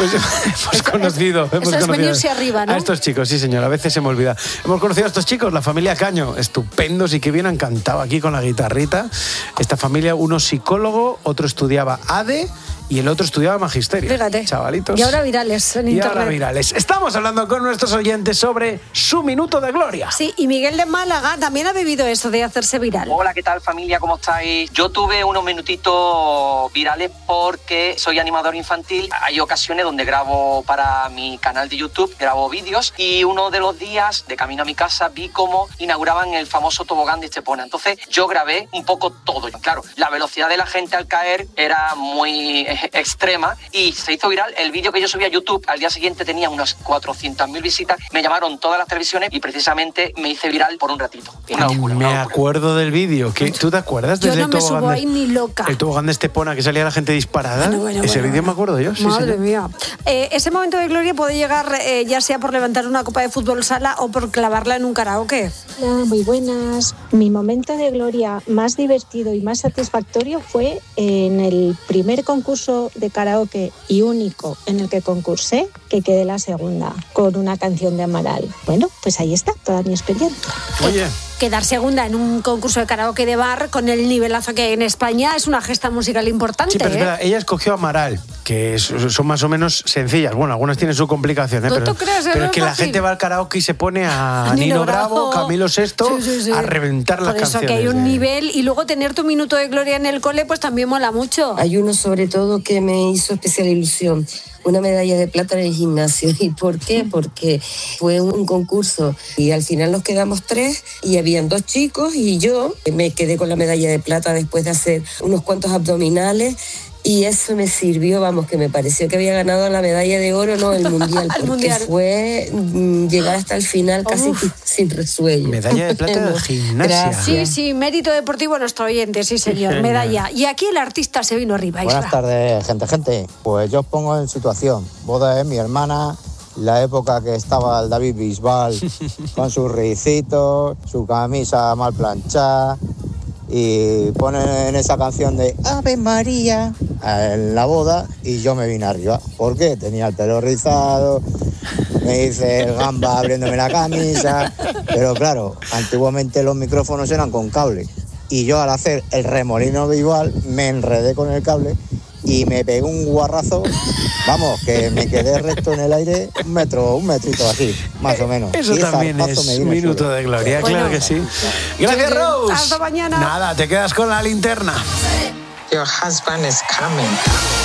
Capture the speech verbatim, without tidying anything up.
Pues hemos conocido, hemos Eso es conocido venirse arriba, ¿no? a estos chicos, sí señor, a veces se me olvida. Hemos conocido a estos chicos, la familia Caño, estupendos y que bien han cantado aquí con la guitarrita. Esta familia, uno psicólogo, otro estudiaba A D E y el otro estudiaba magisterio. Fíjate. Chavalitos. Y ahora virales en Y internet. ahora virales. Estamos hablando con nuestros oyentes sobre su minuto de gloria. Sí, y Miguel de Málaga también ha vivido eso de hacerse viral. Hola, ¿qué tal familia? ¿Cómo estáis? Yo tuve unos minutitos virales porque soy animador infantil. Hay ocasiones donde grabo para mi canal de YouTube, grabo vídeos y uno de los días de camino a mi casa vi cómo inauguraban el famoso tobogán de Estepona. Entonces yo grabé un poco todo. Claro, la velocidad de la gente al caer era muy extrema y se hizo viral. El vídeo que yo subí a YouTube al día siguiente tenía unas cuatrocientas mil visitas. Me llamaron todas las televisiones y precisamente me hice viral por un ratito. Una locura, Me una locura. acuerdo del vídeo. ¿Tú te acuerdas de Yo ese no me tobogán subo de- ahí ni loca. El tobogán de Estepona, que salía la gente disparada. Bueno, bueno, Ese bueno, vídeo bueno. me acuerdo yo. Sí, Madre señor. mía. Eh, ese momento de gloria puede llegar eh, ya sea por levantar una copa de fútbol sala o por clavarla en un karaoke. Hola, muy buenas. Mi momento de gloria más divertido y más satisfactorio fue en el primer concurso de karaoke y único en el que concursé, que quedé la segunda con una canción de Amaral. Bueno, pues ahí está toda mi experiencia. Oye, Quedar segunda en un concurso de karaoke de bar con el nivelazo que hay en España es una gesta musical importante. sí, pero ¿eh? espera, ella escogió Amaral, que es- son más o menos sencillas. Bueno, algunas tienen su complicación, ¿eh? ¿Tú- pero, tú crees? pero ¿No es que es la fácil? gente va al karaoke y se pone a Nino Nino Bravo, Bravo. Camilo Sesto, Sí, sí, sí. a reventar las Por eso canciones. que hay un de- nivel y luego tener tu minuto de gloria en el cole pues también mola mucho. Hay uno sobre todo que me hizo especial ilusión, una medalla de plata en el gimnasio. ¿Y por qué? Porque fue un concurso y al final nos quedamos tres y habían dos chicos y yo me quedé con la medalla de plata después de hacer unos cuantos abdominales. Y eso me sirvió, vamos, que me pareció que había ganado la medalla de oro, no, el mundial, El porque mundial. fue mm, llegar hasta el final casi Uf. sin resuello. Medalla de plata del gimnasia. Gracias. Sí, sí, mérito deportivo nuestro oyente, sí señor, señor. medalla. Y aquí el artista se vino arriba, Isra. Buenas tardes, gente, gente. Pues yo os pongo en situación. Boda de mi hermana, la época que estaba el David Bisbal con sus ricitos, su camisa mal planchada y ponen en esa canción de Ave María en la boda y yo me vine arriba. ¿Por qué? Tenía el pelo rizado, me hice el gamba abriéndome la camisa, pero claro, antiguamente los micrófonos eran con cable y yo al hacer el remolino Bisbal me enredé con el cable y me pegué un guarrazo, vamos, que me quedé recto en el aire un metro, un metrito así, más o menos. Eso Y también zarpazo es me di un en el minuto suelo. de gloria, Bueno. claro que sí. Gracias, Sí, sí. Rose. Hasta mañana. Nada, te quedas con la linterna. Your husband is coming.